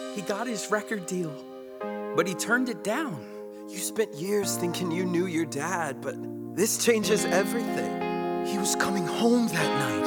He got his record deal, but he turned it down. You spent years thinking you knew your dad, but this changes everything. He was coming home that night.